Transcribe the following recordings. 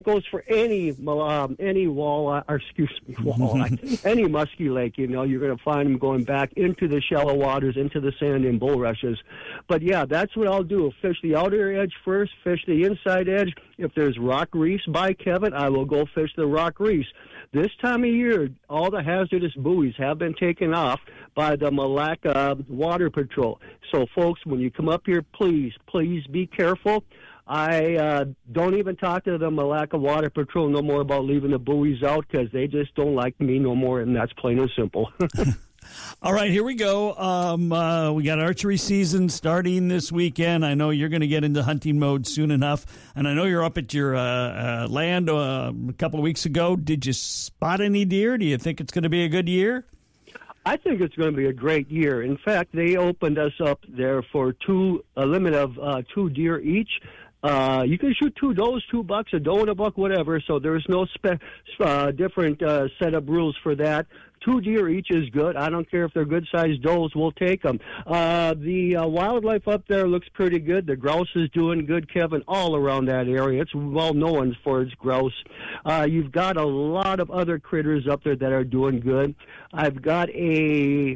goes for any walleye, or excuse me, walleye, any musky lake. You're going to find them going back into the shallow waters, into the sand and bulrushes. But yeah, that's what I'll do. Fish the outer edge first, fish the inside edge. If there's rock reefs by Kevin, I will go fish the rock reefs. This time of year, all the hazardous buoys have been taken off by the Malacca Water Patrol. So, folks, when you come up here, please be careful. I don't even talk to the Malacca Water Patrol no more about leaving the buoys out because they just don't like me no more, and that's plain and simple. All right, here we go. We got archery season starting this weekend. I know you're going to get into hunting mode soon enough, and I know you're up at your land a couple of weeks ago. Did you spot any deer? Do you think it's going to be a good year? I think it's going to be a great year. In fact, they opened us up there for a limit of 2 deer each. You can shoot 2 does, 2 bucks, a doe and a buck, whatever. So there's no different setup rules for that. 2 deer each is good. I don't care if they're good-sized does. We'll take them. The wildlife up there looks pretty good. The grouse is doing good, Kevin, all around that area. It's well known for its grouse. You've got a lot of other critters up there that are doing good. I've got a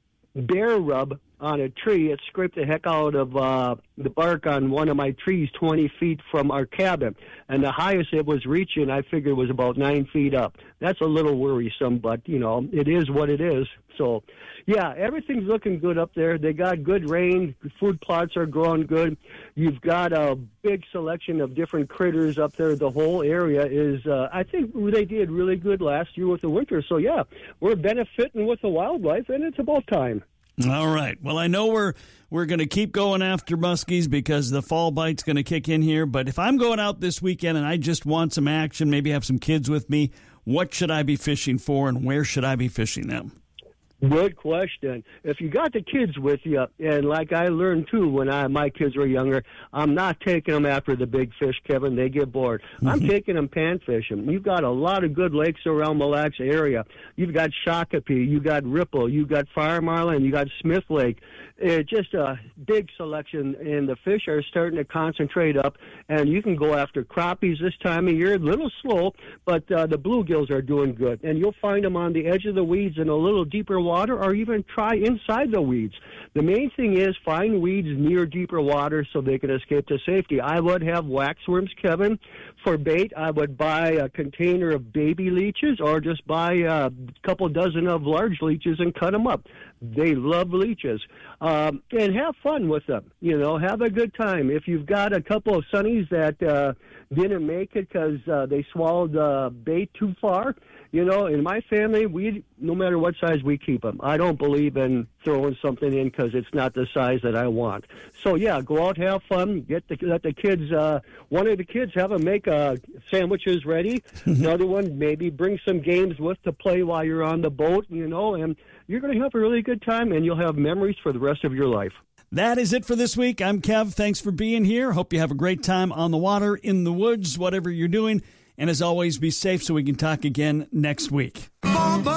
bear rub on a tree. It scraped the heck out of the bark on one of my trees 20 feet from our cabin. And the highest it was reaching, I figured, was about 9 feet up. That's a little worrisome, but, it is what it is. So, yeah, everything's looking good up there. They got good rain. Food plots are growing good. You've got a big selection of different critters up there. The whole area is, I think they did really good last year with the winter. So, yeah, we're benefiting with the wildlife, and it's about time. All right. Well, I know we're going to keep going after muskies because the fall bite's going to kick in here. But if I'm going out this weekend and I just want some action, maybe have some kids with me, what should I be fishing for and where should I be fishing them? Good question. If you got the kids with you, and like I learned too when my kids were younger, I'm not taking them after the big fish, Kevin. They get bored. I'm taking them pan fishing. You've got a lot of good lakes around Mille Lacs area. You've got Shakopee, you got Ripple, you got Fire Marlin, you got Smith Lake. Just a big selection, and the fish are starting to concentrate up, and you can go after crappies this time of year. A little slow, but the bluegills are doing good, and you'll find them on the edge of the weeds in a little deeper water, or even try inside the weeds. The main thing is find weeds near deeper water so they can escape to safety. I would have waxworms, Kevin. For bait, I would buy a container of baby leeches or just buy a couple dozen of large leeches and cut them up. They love leeches. And have fun with them. Have a good time. If you've got a couple of sunnies that didn't make it because they swallowed bait too far, in my family, no matter what size, we keep them. I don't believe in throwing something in because it's not the size that I want. So, yeah, go out, have fun, let the kids, one of the kids have them make sandwiches ready. Another one, maybe bring some games with to play while you're on the boat, and you're going to have a really good time, and you'll have memories for the rest of your life. That is it for this week. I'm Kev. Thanks for being here. Hope you have a great time on the water, in the woods, whatever you're doing. And as always, be safe so we can talk again next week.